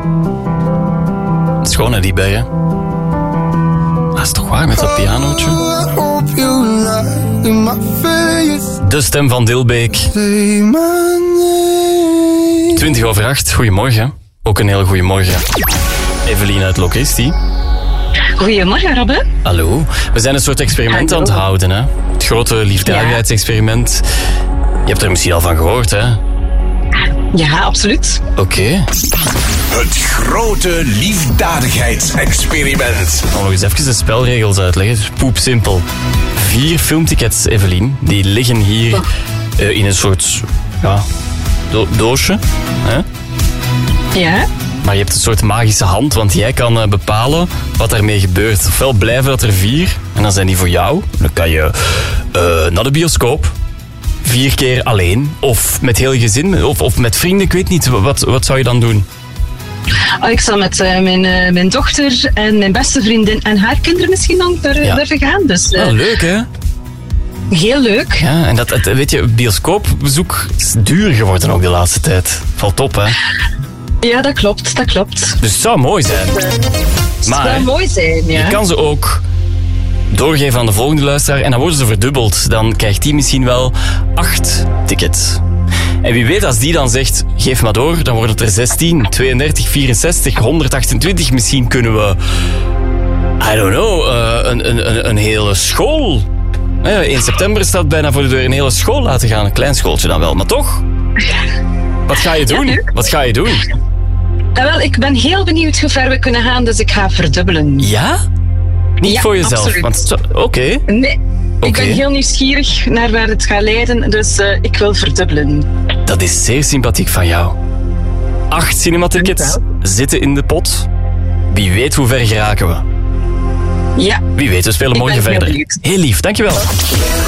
Het is gewoon naar die bergen. Dat is toch waar met dat pianootje? De stem van Dilbeek. 7:20. Goedemorgen. Ook een hele goede morgen. Evelien uit Lokisti. Goedemorgen, Robbe. Hallo. We zijn een soort experiment aan het houden, hè? Het grote liefdadigheidsexperiment. Je hebt er misschien al van gehoord, hè? Ja, absoluut. Oké. Het grote liefdadigheidsexperiment. Ik zal nog eens even de spelregels uitleggen. Het is poepsimpel. 4 filmtickets, Evelien. Die liggen hier in een soort doosje. Hè? Ja. Maar je hebt een soort magische hand, want jij kan bepalen wat daarmee gebeurt. Ofwel blijven dat er 4 en dan zijn die voor jou. Dan kan je naar de bioscoop. 4 keer alleen. Of met heel gezin. Of met vrienden. Ik weet niet. Wat zou je dan doen? Ik zal met mijn dochter en mijn beste vriendin en haar kinderen misschien dan durven gaan. Dus, leuk, hè? Heel leuk. Ja, en dat weet je, bioscoopbezoek is duur geworden ook de laatste tijd. Valt op, hè? Ja, dat klopt. Dus het zou mooi zijn. Het zou mooi zijn, ja. Je kan ze ook doorgeven aan de volgende luisteraar en dan worden ze verdubbeld. Dan krijgt die misschien wel 8 tickets. En wie weet, als die dan zegt, geef maar door, dan worden het er 16, 32, 64, 128. Misschien kunnen we, I don't know, een hele school. 1 september staat bijna voor de deur, een hele school laten gaan. Een klein schooltje dan wel, maar toch? Wat ga je doen? Ja, Wat ga je doen? Wel, ik ben heel benieuwd hoe ver we kunnen gaan, dus ik ga verdubbelen. Ja? Niet voor jezelf? Oké. Nee, ik ben heel nieuwsgierig naar waar het gaat leiden, dus ik wil verdubbelen. Dat is zeer sympathiek van jou. 8 cinematickets zitten in de pot. Wie weet hoe ver geraken we. Ja. Wie weet, we spelen morgen verder. Heel lief, dankjewel.